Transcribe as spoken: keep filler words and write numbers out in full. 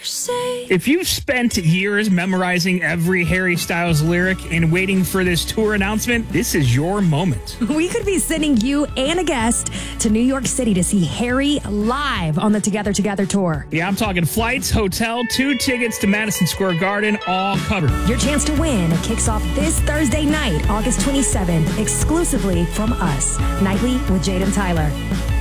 If you've spent years memorizing every Harry Styles lyric and waiting for this tour announcement, this is your moment. We could be sending you and a guest to New York City to see Harry live on the Together Together tour. Yeah, I'm talking flights, hotel, two tickets to Madison Square Garden, all covered. Your chance to win kicks off this Thursday night, August twenty-seventh, exclusively from us, Nightly with Jade and Tyler.